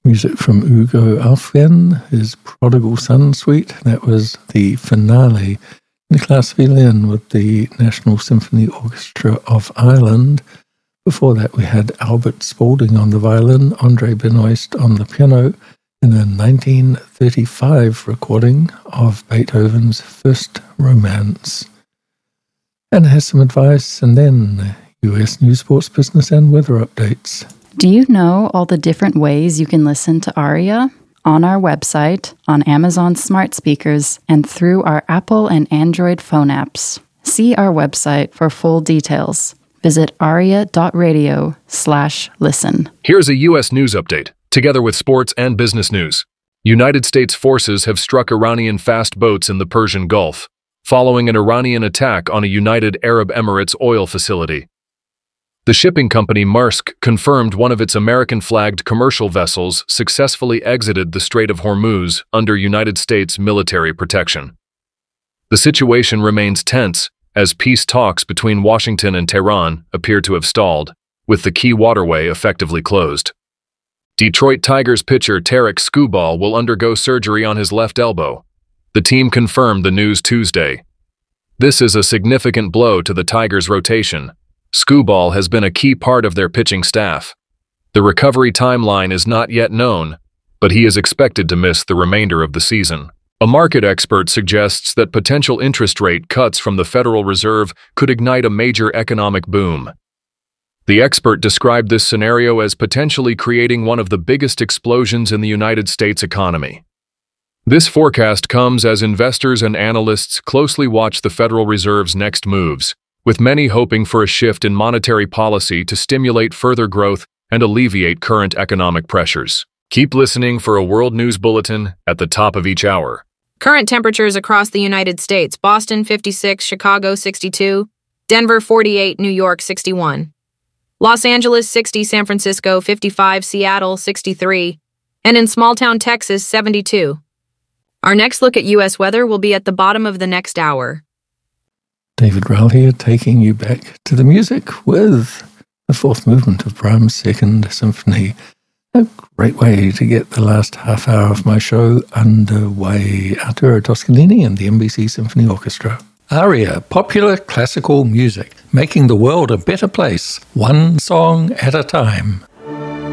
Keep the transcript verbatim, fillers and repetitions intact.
Music from Ugo Alfven, his Prodigal Son Suite. That was the finale. Nicholas Villain with the National Symphony Orchestra of Ireland. Before that, we had Albert Spaulding on the violin, Andre Benoist on the piano, in a nineteen thirty-five recording of Beethoven's First Romance. And it has some advice, and then U S news, sports, business, and weather updates. Do you know all the different ways you can listen to Aria? On our website, on Amazon smart speakers, and through our Apple and Android phone apps. See our website for full details. Visit aria.radio slash listen. Here's a U S news update, together with sports and business news. United States forces have struck Iranian fast boats in the Persian Gulf, following an Iranian attack on a United Arab Emirates oil facility. The shipping company Maersk confirmed one of its American-flagged commercial vessels successfully exited the Strait of Hormuz under United States military protection. The situation remains tense as peace talks between Washington and Tehran appear to have stalled, with the key waterway effectively closed. Detroit Tigers pitcher Tarek Skubal will undergo surgery on his left elbow. The team confirmed the news Tuesday. This is a significant blow to the Tigers' rotation. Skubal has been a key part of their pitching staff. The recovery timeline is not yet known, but he is expected to miss the remainder of the season. A market expert suggests that potential interest rate cuts from the Federal Reserve could ignite a major economic boom. The expert described this scenario as potentially creating one of the biggest explosions in the United States economy. This forecast comes as investors and analysts closely watch the Federal Reserve's next moves, with many hoping for a shift in monetary policy to stimulate further growth and alleviate current economic pressures. Keep listening for a World News Bulletin at the top of each hour. Current temperatures across the United States: Boston fifty-six, Chicago sixty-two, Denver forty-eight, New York sixty-one, Los Angeles sixty, San Francisco fifty-five, Seattle sixty-three, and in small-town Texas seventy-two. Our next look at U S weather will be at the bottom of the next hour. David Rowell here, taking you back to the music with the fourth movement of Brahms' Second Symphony. A great way to get the last half hour of my show underway. Arturo Toscanini and the N B C Symphony Orchestra. Aria, popular classical music, making the world a better place, one song at a time.